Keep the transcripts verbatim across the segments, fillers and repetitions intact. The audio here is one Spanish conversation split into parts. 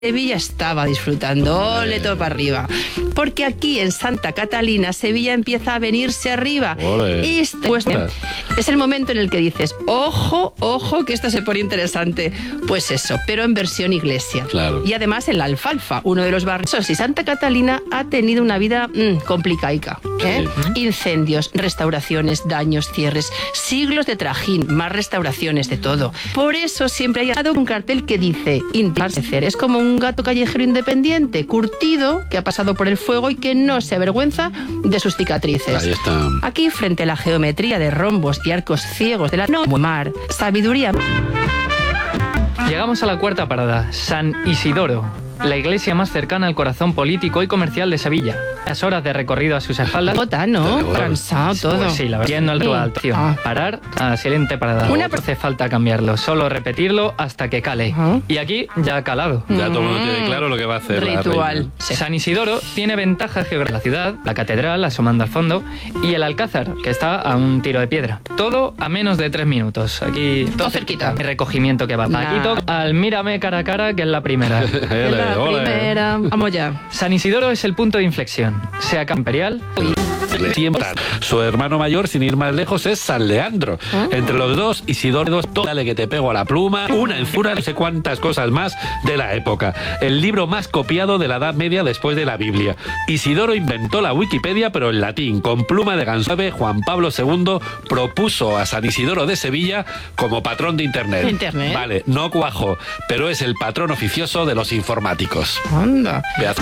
Sevilla estaba disfrutando, ole todo para arriba, porque aquí en Santa Catalina Sevilla empieza a venirse arriba. Este pues, es el momento en el que dices, ojo, ojo, que esto se pone interesante. Pues eso, pero en versión iglesia. Claro. Y además en La Alfalfa, uno de los barrios. Y Santa Catalina ha tenido una vida mmm, complicaica, ¿eh? Sí. Incendios, restauraciones, daños, cierres, siglos de trajín, más restauraciones, de todo. Por eso siempre hay un cartel que dice, es como un un gato callejero independiente, curtido, que ha pasado por el fuego y que no se avergüenza de sus cicatrices. Ahí está. Aquí, frente a la geometría de rombos y arcos ciegos de la no mar, sabiduría. Llegamos a la cuarta parada, San Isidoro, la iglesia más cercana al corazón político y comercial de Sevilla. Las horas de recorrido a sus espaldas. Jota, ¿no? Cansado todo. Pues sí, la verdad. Yendo al alta acción. Ah. Parar a siguiente parada. Una no hace falta cambiarlo, solo repetirlo hasta que cale. Uh-huh. Y aquí ya ha calado. Ya todo el mundo tiene claro lo que va a hacer. Ritual. Sí. San Isidoro tiene ventajas geográficas. La ciudad, la catedral asomando al fondo y el Alcázar, que está a un tiro de piedra. Todo a menos de tres minutos. Aquí todo cerquita. El recogimiento que va. Nah. Aquí toca al mírame cara a cara, que es la primera. La primera. Vamos ya. San Isidoro es el punto de inflexión. Sea Camperial. Siempre. Su hermano mayor, sin ir más lejos, es San Leandro. ¿Ah? Entre los dos, Isidoro, dale que te pego a la pluma, una enzura, no sé cuántas cosas más de la época. El libro más copiado de la Edad Media después de la Biblia. Isidoro inventó la Wikipedia, pero en latín, con pluma de ganso. Juan Pablo segundo propuso a San Isidoro de Sevilla como patrón de Internet. Internet. Vale, no cuajo, pero es el patrón oficioso de los informáticos. Anda. Veaz.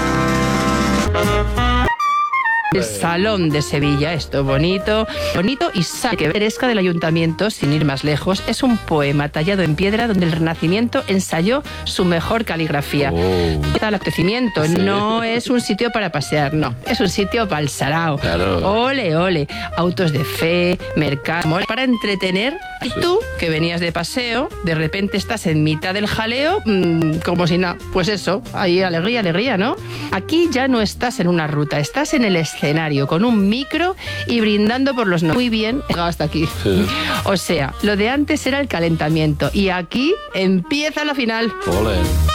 El Salón de Sevilla, esto bonito, bonito y sabe que Veresca del Ayuntamiento, sin ir más lejos, es un poema tallado en piedra donde el Renacimiento ensayó su mejor caligrafía. Oh. El acontecimiento sí. No es un sitio para pasear, no, es un sitio para el sarao. Claro. Ole, ole, autos de fe, mercado, para entretener. Y tú, que venías de paseo, de repente estás en mitad del jaleo, mmm, como si nada, pues eso, ahí alegría, alegría, ¿no? Aquí ya no estás en una ruta, estás en el escenario, con un micro y brindando por los no. Muy bien, hasta aquí. Sí. O sea, lo de antes era el calentamiento y aquí empieza la final. Ole.